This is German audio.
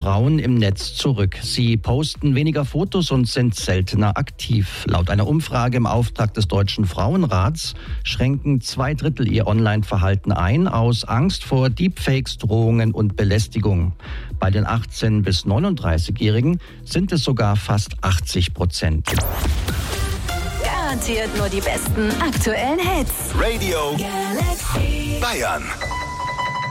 Frauen im Netz zurück. Sie posten weniger Fotos und sind seltener aktiv. Laut einer Umfrage im Auftrag des Deutschen Frauenrats schränken 2/3 ihr Online-Verhalten ein, aus Angst vor Deepfakes, Drohungen und Belästigung. Bei den 18- bis 39-Jährigen sind es sogar fast 80%. Garantiert nur die besten aktuellen Hits. Radio Galaxy Bayern.